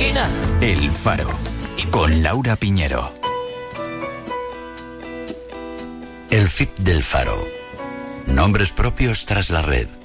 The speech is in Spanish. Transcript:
esquina. El Faro, con Laura Piñero. El FIP del Faro. Nombres propios tras la red.